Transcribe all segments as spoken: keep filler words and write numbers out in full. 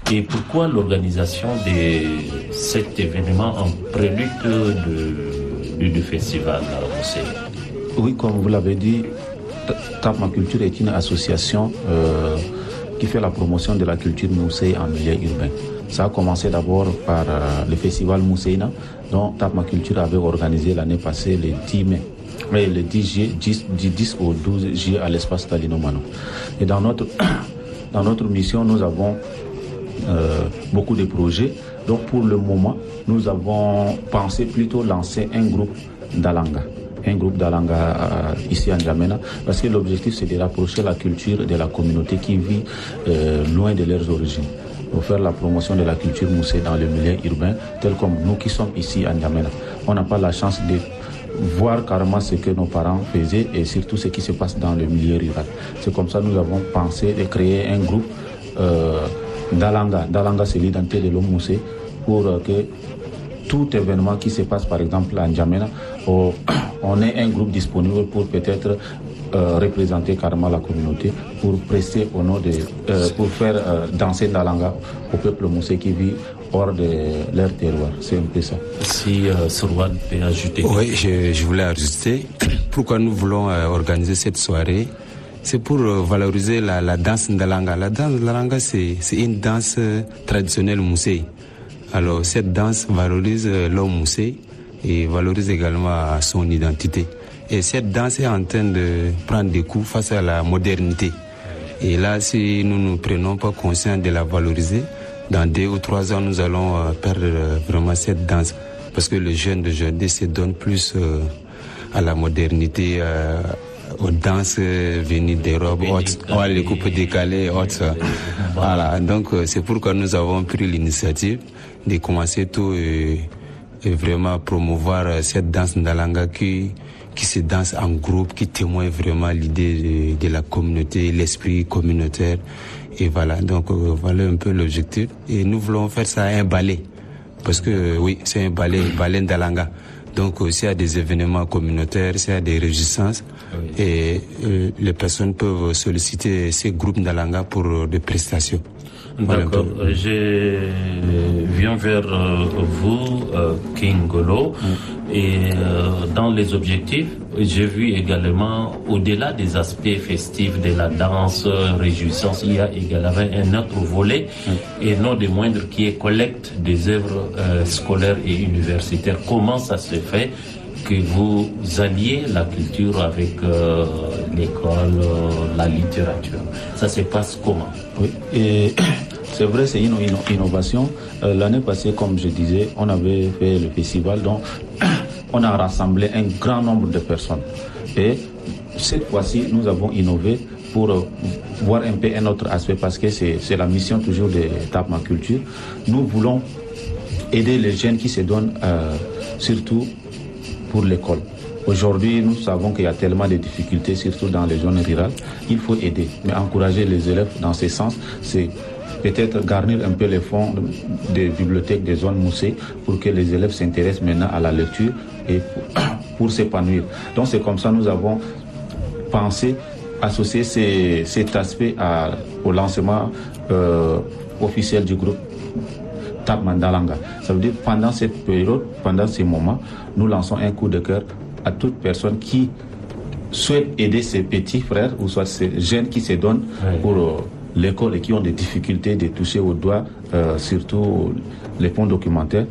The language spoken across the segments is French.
Et pourquoi l'organisation de cet événement en prélude de, du, du festival Mousseï? Oui, comme vous l'avez dit, Tap Ma Culture est une association euh, qui fait la promotion de la culture Mousseï en milieu urbain. Ça a commencé d'abord par euh, le festival Mousseïna, dont Tap Ma Culture avait organisé l'année passée le dix mai. Mais le dix juillet, dix, dix au douze juillet à l'espace Talino Mano. Et dans notre, dans notre mission, nous avons euh, beaucoup de projets. Donc pour le moment, nous avons pensé plutôt lancer un groupe d'Alanga. Un groupe d'Alanga euh, ici à N'Djamena, parce que l'objectif c'est de rapprocher la culture de la communauté qui vit euh, loin de leurs origines. Pour faire la promotion de la culture moussée dans le milieu urbain, tel comme nous qui sommes ici à N'Djamena. On n'a pas la chance de voir carrément ce que nos parents faisaient et surtout ce qui se passe dans le milieu rural. C'est comme ça que nous avons pensé de créer un groupe euh, d'Alanga. D'Alanga, c'est l'identité de l'homme moussé, pour euh, que tout événement qui se passe par exemple à N'Djamena, oh, on ait un groupe disponible pour peut-être euh, représenter carrément la communauté, pour prester au nom de, euh, pour faire euh, danser D'Alanga au peuple moussé qui vit hors de leur terroir. C'est un peu ça. Si euh, Surwan peut ajouter. Oui, je, je voulais ajouter. Pourquoi nous voulons euh, organiser cette soirée? C'est pour euh, valoriser la, la danse Ndalanga. La danse Ndalanga, c'est, c'est une danse euh, traditionnelle moussé. Alors, cette danse valorise euh, l'homme moussé et valorise également son identité. Et cette danse est en train de prendre des coups face à la modernité. Et là, si nous ne prenons pas conscience de la valoriser, dans deux ou trois ans, nous allons euh, perdre euh, vraiment cette danse. Parce que les jeunes d'aujourd'hui se donnent plus euh, à la modernité, euh, aux danses euh, venues d'Europe, oh, les coupes décalées, autres. Voilà. Donc, euh, c'est pourquoi nous avons pris l'initiative de commencer tout et, et vraiment promouvoir euh, cette danse Ndalanga qui, qui se danse en groupe, qui témoigne vraiment l'idée de, de la communauté, l'esprit communautaire. Et voilà, donc euh, voilà un peu l'objectif. Et nous voulons faire ça un ballet. Parce que euh, oui, c'est un ballet, ballet Ndalanga. Donc euh, s'il y a des événements communautaires, s'il y a des réjouissances, oui. et euh, les personnes peuvent solliciter ces groupes Ndalanga pour euh, des prestations. D'accord. Voilà. Je viens vers euh, vous, euh, King Golo, mm. et euh, dans les objectifs, j'ai vu également, au-delà des aspects festifs de la danse, réjouissance, il y a également un autre volet, mm. et non des moindres, qui est collecte des œuvres euh, scolaires et universitaires. Comment ça se fait que vous alliez la culture avec euh, l'école, euh, la littérature? Ça se passe comment? Oui, et c'est vrai, c'est une innovation. Euh, l'année passée, comme je disais, on avait fait le festival, donc on a rassemblé un grand nombre de personnes. Et cette fois-ci, nous avons innové pour euh, voir un peu un autre aspect, parce que c'est, c'est la mission toujours de Tap Ma Culture. Nous voulons aider les jeunes qui se donnent, euh, surtout pour l'école. Aujourd'hui, nous savons qu'il y a tellement de difficultés, surtout dans les zones rurales. Il faut aider, mais encourager les élèves dans ce sens, c'est peut-être garnir un peu les fonds des bibliothèques des zones moussées pour que les élèves s'intéressent maintenant à la lecture et pour, pour s'épanouir. Donc c'est comme ça que nous avons pensé associer ces, cet aspect à, au lancement euh, officiel du groupe Tap Ndalanga. Ça veut dire pendant cette période, pendant ces moments, nous lançons un coup de cœur à toute personne qui souhaite aider ses petits frères ou soit ces jeunes qui se donnent oui. pour euh, l'école et qui ont des difficultés de toucher au doigt, euh, surtout les fonds documentaires,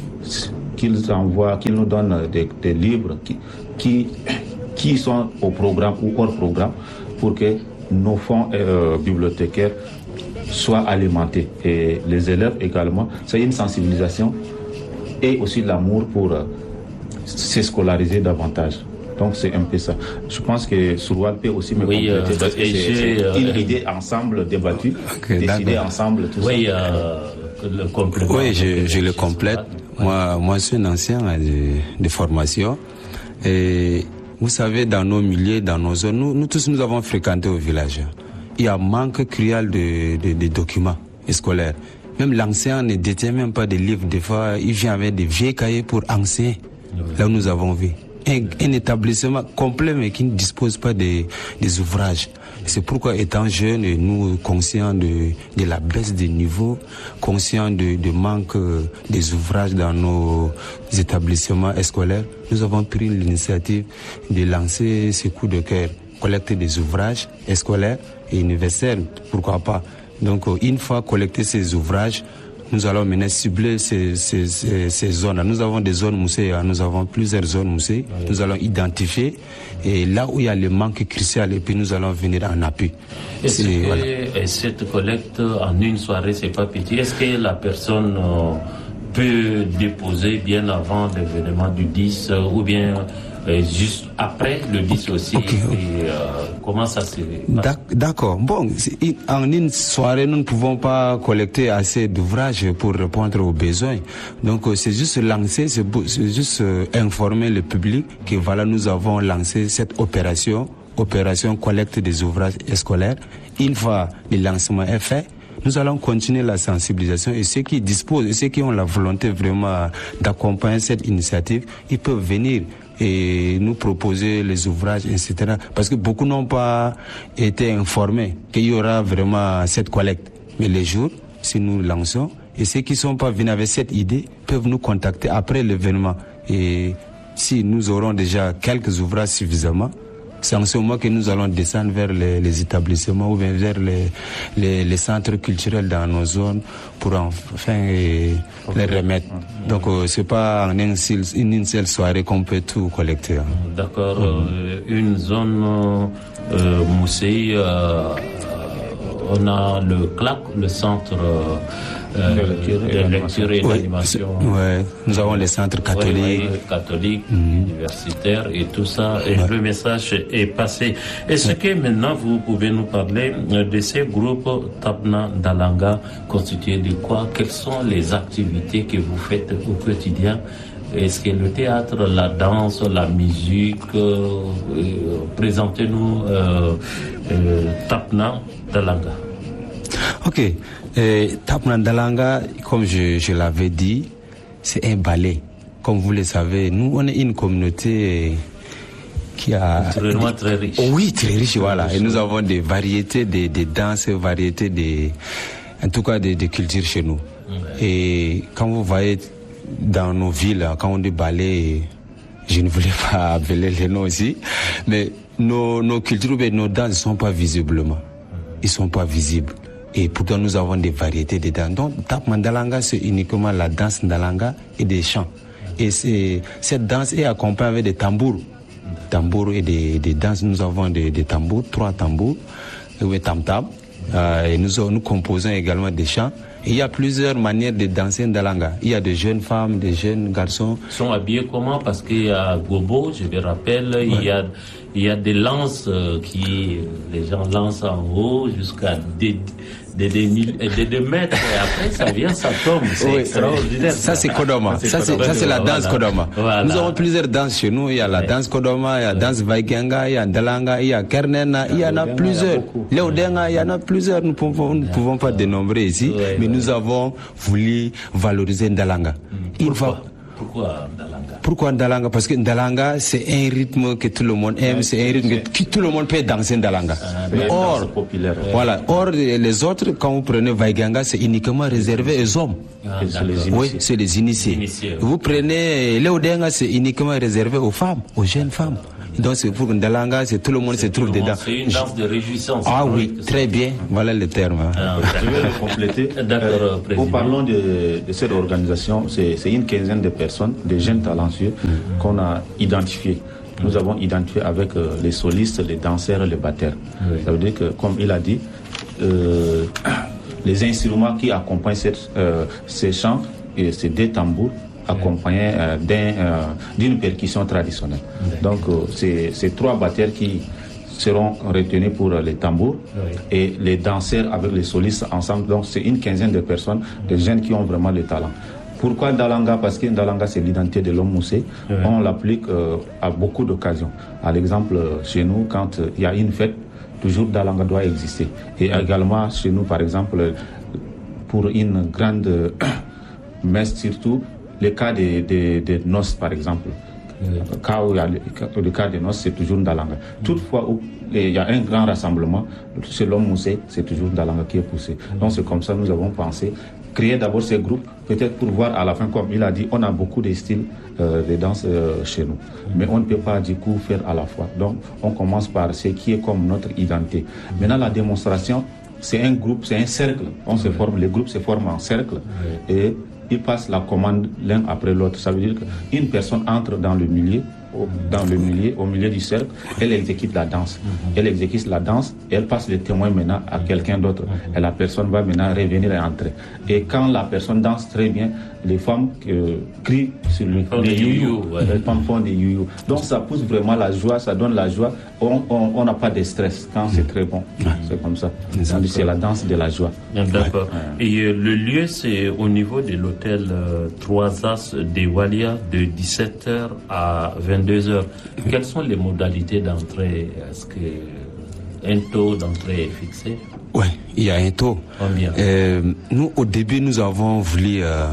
qu'ils envoient, qu'ils nous donnent des, des livres qui, qui, qui sont au programme ou hors programme pour que nos fonds euh, bibliothécaires soient alimentés. Et les élèves également, c'est une sensibilisation et aussi l'amour pour euh, se scolariser davantage. Donc c'est un peu ça. Je pense que Surwal peut aussi me oui, compléter euh, parce que c'est, c'est euh, une idée ensemble débattue, okay, décidée ensemble, tout oui, ça. Euh, le complément. Oui, je, je le complète. Moi, moi, je suis un ancien de, de formation. Et vous savez, dans nos milieux, dans nos zones, nous, nous tous, nous avons fréquenté au village. Il y a un manque cruel de, de, de documents scolaires. Même l'ancien ne détient même pas des livres. Des fois, il vient avec des vieux cahiers pour anciens. Là où nous avons vu. Un, un établissement complet mais qui ne dispose pas des, des ouvrages. C'est pourquoi, étant jeunes, nous conscients de, de la baisse des niveaux, conscients de, de manque des ouvrages dans nos établissements scolaires, nous avons pris l'initiative de lancer ce coup de cœur, collecter des ouvrages scolaires et universitaires, pourquoi pas. Donc, une fois collectés ces ouvrages, nous allons maintenant cibler ces, ces, ces, ces zones. Nous avons des zones moussées, nous avons plusieurs zones moussées. Oui. Nous allons identifier et là où il y a le manque crucial, et puis nous allons venir en appui. Est-ce que voilà. Cette collecte en une soirée, c'est pas petit? Est-ce que la personne euh, peut déposer bien avant l'événement du dix euh, ou bien euh, juste après le dix aussi? Okay. Et, euh, comment ça se passe? D'accord. Bon, en une soirée, nous ne pouvons pas collecter assez d'ouvrages pour répondre aux besoins. Donc, c'est juste lancer, c'est juste euh, informer le public que voilà, nous avons lancé cette opération, opération collecte des ouvrages scolaires. Une fois le lancement est fait, nous allons continuer la sensibilisation et ceux qui disposent, et ceux qui ont la volonté vraiment d'accompagner cette initiative, ils peuvent venir et nous proposer les ouvrages, et cetera. Parce que beaucoup n'ont pas été informés qu'il y aura vraiment cette collecte. Mais les jours, si nous lançons, et ceux qui ne sont pas venus avec cette idée peuvent nous contacter après l'événement. Et si nous aurons déjà quelques ouvrages suffisamment, c'est en ce moment que nous allons descendre vers les, les établissements ou bien vers les, les, les centres culturels dans nos zones pour enfin et, les remettre. Donc euh, c'est pas en une seule, une seule soirée qu'on peut tout collecter. Hein. D'accord. Mmh. Euh, une zone euh, moussée, euh, on a le C L A C, le centre euh, Euh, de lecture et d'animation. Oui, ouais. Nous avons les centres catholiques, ouais, ouais, catholiques, mmh. universitaires et tout ça. Et ouais. Le message est passé. Est-ce ouais. que maintenant vous pouvez nous parler de ces groupes Tapna Ndalanga constitués de quoi? Quelles sont les activités que vous faites au quotidien? Est-ce que le théâtre, la danse, la musique, euh, euh, présentez-nous euh, euh, Tapna Ndalanga. Ok. Euh, Tapna Ndalanga, comme je, je l'avais dit, c'est un ballet. Comme vous le savez, nous, on est une communauté qui a... Très loin, très riche. Oui, très riche, voilà. Et nous avons des variétés de, de danses, variétés de... En tout cas, de, de cultures chez nous. Ouais. Et quand vous voyez dans nos villes, quand on dit ballet, je ne voulais pas appeler les noms ici, mais nos, nos cultures, nos danses ne sont pas visiblement. Ils ne sont pas visibles. Et pourtant, nous avons des variétés de danses. Donc, Tapna Ndalanga, c'est uniquement la danse Ndalanga et des chants. Et c'est, cette danse est accompagnée avec des tambours. Tambours et des, des danses. Nous avons des, des tambours, trois tambours, et tam-tam. Euh, et nous, nous composons également des chants. Et il y a plusieurs manières de danser Ndalanga. Il y a des jeunes femmes, des jeunes garçons. Ils sont habillés comment? Parce qu'il y a Gobo, je me rappelle, ouais. il y a, il y a des lances euh, qui, les gens lancent en haut jusqu'à des, des, des, des, des mètres. Et après, ça vient, ça tombe. C'est oui, extraordinaire. Ça, c'est Kodoma. Ça, c'est, ça, c'est la danse Kodoma. Voilà. Nous avons plusieurs danses chez nous. Il y a la ouais. danse Kodoma, il y a la danse Vaikenga, il y a Ndalanga, il y a Kernena, il y en a plusieurs. Léodenga, il y en a plusieurs. Nous ne pouvons, nous pouvons pas dénombrer ici. Ouais, mais ouais. nous avons voulu valoriser Ndalanga. Il Pourquoi? Va... Pourquoi Ndalanga? Pourquoi Ndalanga? Parce que Ndalanga, c'est un rythme que tout le monde aime, ouais, c'est un rythme que tout le monde peut danser Ndalanga. Ah, mais or, populaire, ouais. voilà. Or, les autres, quand vous prenez Vaikenga, c'est uniquement réservé aux hommes. Ah, c'est les oui, c'est les initiés. initiés. Vous prenez Léodenga, c'est uniquement réservé aux femmes, aux jeunes femmes. Donc c'est pour Ndalanga, c'est tout le monde se trouve dedans. C'est une danse de réjouissance. Ah oui, très bien. Voilà le terme. Hein. Ah, je vais le compléter. D'accord, euh, président. Nous parlons de, de cette organisation. C'est, c'est une quinzaine de personnes, des jeunes talentueux mm-hmm. qu'on a identifiés. Nous mm-hmm. avons identifié avec euh, les solistes, les danseurs, les batteurs. Oui. Ça veut dire que, comme il a dit, euh, les instruments qui accompagnent cette, euh, ces chants, et c'est des tambours, accompagné euh, d'un, euh, d'une percussion traditionnelle. Donc euh, c'est, c'est trois batteurs qui seront retenus pour euh, les tambours oui. et les danseurs avec les solistes ensemble. Donc c'est une quinzaine de personnes, des jeunes qui ont vraiment le talent. Pourquoi Ndalanga? Parce que Ndalanga, c'est l'identité de l'homme moussé. Oui. On l'applique euh, à beaucoup d'occasions. À l'exemple, euh, chez nous, quand il euh, y a une fête, toujours Ndalanga doit exister. Et oui. également chez nous, par exemple, pour une grande euh, messe surtout, le cas des de, de noces, par exemple, Oui. Quand il y a le, le cas de noces, c'est toujours Ndalanga. Mm. Toutefois, où il y a un grand rassemblement, selon Moussé, c'est toujours Ndalanga qui est poussé. Mm. Donc c'est comme ça que nous avons pensé créer d'abord ces groupes, peut-être pour voir à la fin, comme il a dit, on a beaucoup de styles euh, de danse euh, chez nous. Mais on ne peut pas du coup faire à la fois. Donc on commence par ce qui est comme notre identité. Maintenant la démonstration, c'est un groupe, c'est un cercle. On se forme, les groupes se forment en cercle et ils passent la commande l'un après l'autre. Ça veut dire qu'une personne entre dans le milieu, dans le milieu, au milieu du cercle, elle exécute la danse. Elle exécute la danse et elle passe le témoin maintenant à quelqu'un d'autre. Et la personne va maintenant revenir et entrer. Et quand la personne danse très bien, les femmes euh, crient sur le les you-you. Les femmes font des you-you. Donc ça pousse vraiment la joie, ça donne la joie. On n'a pas de stress quand c'est très bon. C'est comme ça. C'est la danse de la joie. D'accord. Ouais. Et euh, le lieu, c'est au niveau de l'hôtel euh, trois As de Walia de dix-sept heures à vingt-deux heures. Quelles sont les modalités d'entrée? Est-ce qu'un taux d'entrée est fixé? Oui, il y a un taux. Combien? Euh, nous, au début, nous avons voulu euh,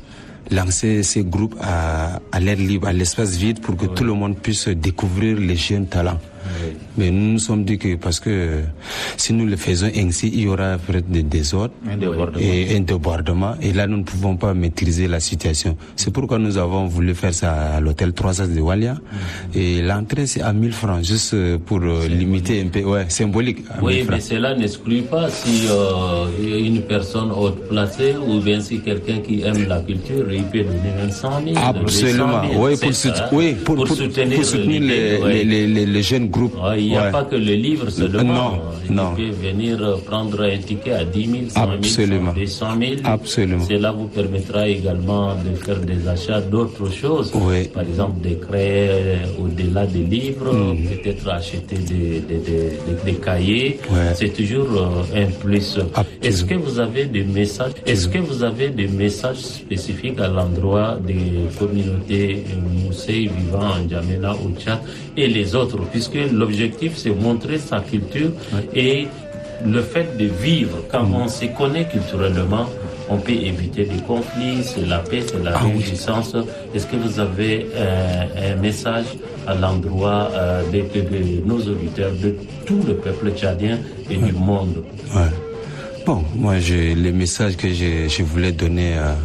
lancer ces groupes à, à l'air libre, à l'espace vide, pour que oui. tout le monde puisse découvrir les jeunes talents. Oui. Mais nous nous sommes dit que parce que si nous le faisons ainsi, il y aura peut-être des désordres un débordement. et un débordement. Et là, nous ne pouvons pas maîtriser la situation. C'est pourquoi nous avons voulu faire ça à l'hôtel trois As de Walia. Mm-hmm. Et l'entrée, c'est à mille francs, juste pour euh, limiter un peu. Ouais, symbolique. Oui, mais cela n'exclut pas si euh, une personne haute placée ou bien si quelqu'un qui aime la culture, il peut donner même cent mille. Absolument. cent mille, oui, pour, ça, oui, pour, pour, pour soutenir, pour soutenir les, ouais. les, les, les jeunes groupes. Ouais, il n'y a ouais. pas que le livre seulement. Non, il non. peut venir prendre un ticket à dix mille, cent mille, deux cent mille. Absolument. Cela vous permettra également de faire des achats d'autres choses. Oui. Par exemple, de créer au-delà des livres, mm. peut-être acheter des, des, des, des, des cahiers. Ouais. C'est toujours euh, un plus. Absolument. Est-ce que vous avez des messages, est-ce que vous avez des messages spécifiques à l'endroit des communautés Moussé vivant en N'Djamena, au Tchad et les autres, puisque l'objectif c'est montrer sa culture ouais. et le fait de vivre, quand mmh. on se connaît culturellement, on peut éviter des conflits, c'est la paix, c'est la ah, réjouissance. Oui. Est-ce que vous avez euh, un message à l'endroit euh, de, de, de nos auditeurs, de tout le peuple tchadien et ouais. du monde? Ouais. Bon, moi, je, le message que je, je voulais donner à,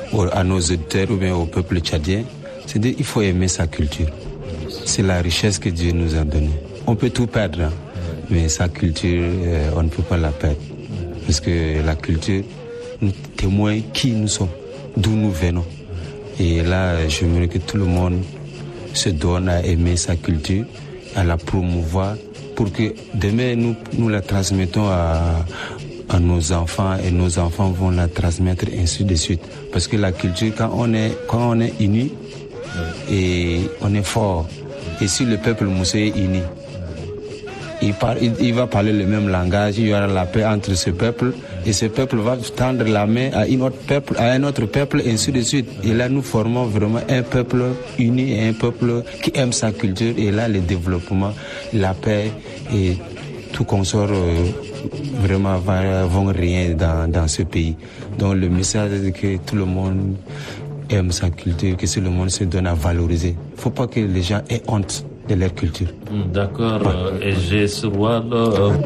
à nos auditeurs ou bien au peuple tchadien, c'est qu'il faut aimer sa culture. C'est la richesse que Dieu nous a donnée. On peut tout perdre, hein, mais sa culture, euh, on ne peut pas la perdre. Parce que la culture nous témoigne qui nous sommes, d'où nous venons. Et là, j'aimerais que tout le monde se donne à aimer sa culture, à la promouvoir, pour que demain, nous, nous la transmettons à, à nos enfants et nos enfants vont la transmettre ainsi de suite. Parce que la culture, quand on est, quand on est unis, et on est fort. Et si le peuple moussé est uni, il, par, il, il va parler le même langage, il y aura la paix entre ce peuple, et ce peuple va tendre la main à, une autre peuple, à un autre peuple, et ainsi de suite. Et là, nous formons vraiment un peuple uni, et un peuple qui aime sa culture, et là, le développement, la paix et tout consort euh, vraiment va, vont rien dans, dans ce pays. Donc le message est que tout le monde aime sa culture, que tout le monde se donne à valoriser. Il ne faut pas que les gens aient honte de leur culture. D'accord. Ouais. Et j'ai souvent...